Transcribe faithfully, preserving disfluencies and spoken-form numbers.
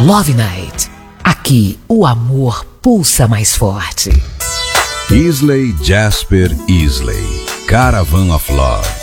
Love Night. Aqui o amor pulsa mais forte. Isley Jasper Isley, Caravan of Love.